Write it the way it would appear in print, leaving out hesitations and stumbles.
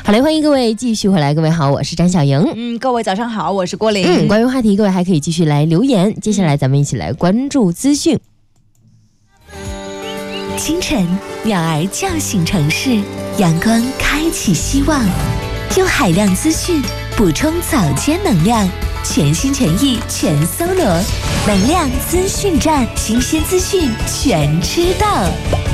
好嘞，欢迎各位继续回来。各位好，我是张小莹。 各位早上好，我是郭玲。 关于话题，各位还可以继续来留言。接下来咱们一起来关注资讯。 清晨，鸟儿叫醒城市，阳光开启希望，用海量资讯补充早间能量，全心全意全搜罗，能量资讯站，新鲜资讯全知道。